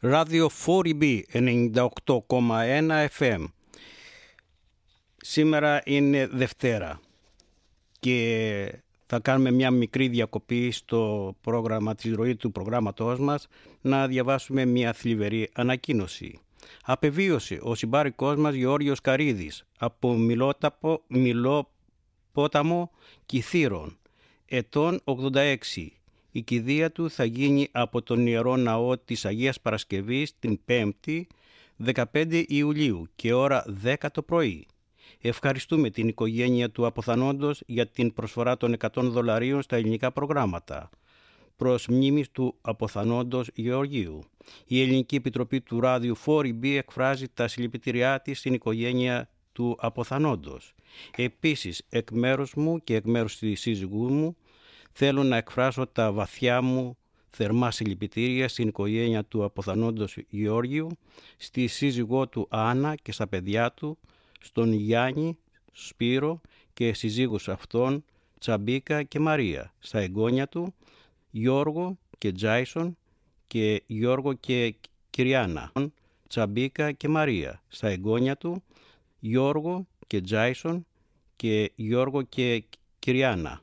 Ράδιο 4B 98,1 FM. Σήμερα είναι Δευτέρα και θα κάνουμε μια μικρή διακοπή στο πρόγραμμα της ροή του προγράμματός μας να διαβάσουμε μια θλιβερή ανακοίνωση. Απεβίωσε ο συμπάρικός μας Γεώργιος Καρίδης από Μιλόποταμο Κιθήρων, ετών 86. Η κηδεία του θα γίνει από τον Ιερό Ναό της Αγίας Παρασκευής την 5η 15 Ιουλίου και ώρα 10 το πρωί. Ευχαριστούμε την οικογένεια του αποθανόντος για την προσφορά των $100 στα ελληνικά προγράμματα. Προς μνήμης του αποθανόντος Γεωργίου. Η Ελληνική Επιτροπή του Ράδιου 4B εκφράζει τα συλληπιτήριά της στην οικογένεια του αποθανόντος. Επίσης, εκ μέρους μου και εκ μέρους της σύζυγού μου, θέλω να εκφράσω τα βαθιά μου θερμά συλληπιτήρια στην οικογένεια του αποθανόντος Γεώργιου, στη σύζυγό του Άννα και στα παιδιά του, στον Γιάννη, Σπύρο και σύζυγους αυτών Τσαμπίκα και Μαρία, στα εγγόνια του Γιώργο και Τζάισον και Γιώργο και Κυριάννα, Τσαμπίκα και Μαρία, στα εγγόνια του Γιώργο και Τζάισον και Γιώργο και Κυριάννα.